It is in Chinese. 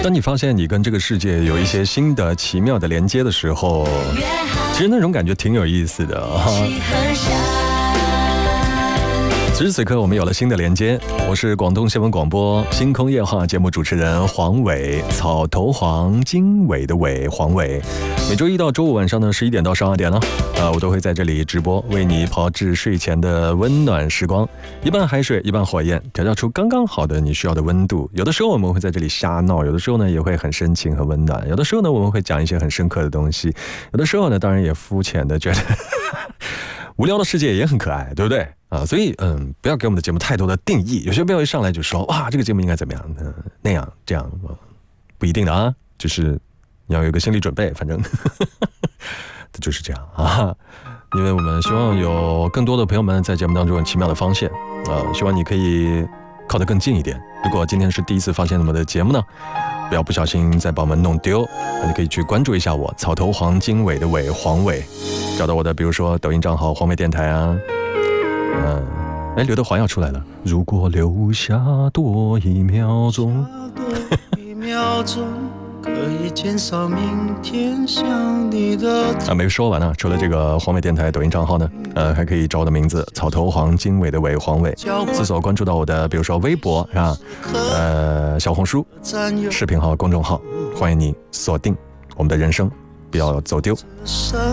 当你发现你跟这个世界有一些新的奇妙的连接的时候，其实那种感觉挺有意思的此时此刻我们有了新的连接，我是广东新闻广播星空夜话节目主持人黄伟，草头黄经纬的纬，黄伟。每周一到周五晚上呢11点到12点呢，我都会在这里直播，为你炮制睡前的温暖时光，一半海水一半火焰，调教出刚刚好的你需要的温度。有的时候我们会在这里瞎闹，有的时候呢也会很深情和温暖，有的时候呢我们会讲一些很深刻的东西，有的时候呢当然也肤浅的觉得无聊的世界也很可爱，对不对啊？所以不要给我们的节目太多的定义。有些朋友一上来就说哇，这个节目应该怎么样那样这样，不一定的啊，就是你要有一个心理准备，反正就是这样啊。因为我们希望有更多的朋友们在节目当中有奇妙的发现希望你可以靠得更近一点。如果今天是第一次发现我们的节目呢，不要不小心再把我们弄丢，你可以去关注一下我，草头黄经纬的纬，黄伟，找到我的比如说抖音账号黄伟电台啊。刘德华要出来了，如果留下多一秒钟可以减少明天想你的没说完呢。除了这个黄伟电台抖音账号呢，还可以找我的名字草头黄经纬的纬，黄伟，搜索关注到我的比如说微博是吧，小红书视频号公众号，欢迎你锁定我们的人生，不要走丢。